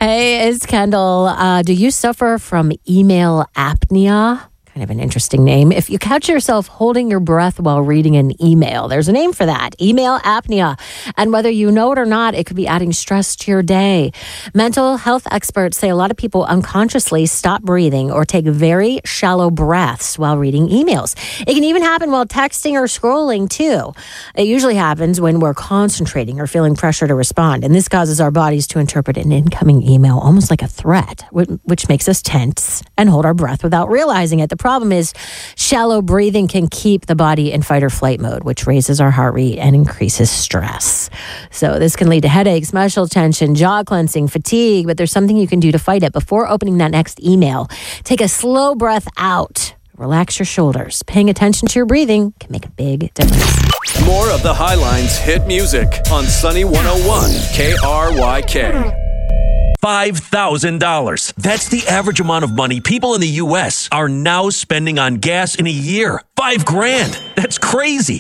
Hey, it's Kendall. Do you suffer from email apnea? Kind of an interesting name. If you catch yourself holding your breath while reading an email, there's a name for that, email apnea. And whether you know it or not, it could be adding stress to your day. Mental health experts say a lot of people unconsciously stop breathing or take very shallow breaths while reading emails. It can even happen while texting or scrolling, too. It usually happens when we're concentrating or feeling pressure to respond. And this causes our bodies to interpret an incoming email almost like a threat, which makes us tense and hold our breath without realizing it. The problem is shallow breathing can keep the body in fight or flight mode, which raises our heart rate and increases stress. So this can lead to headaches, muscle tension, jaw clencing, fatigue, but there's something you can do to fight it. Before opening that next email, take a slow breath out. Relax your shoulders. Paying attention to your breathing can make a big difference. More of the Highline's hit music on Sunny 101 KRYK. $5,000. That's the average amount of money people in the U.S. are now spending on gas in a year. $5,000. That's crazy.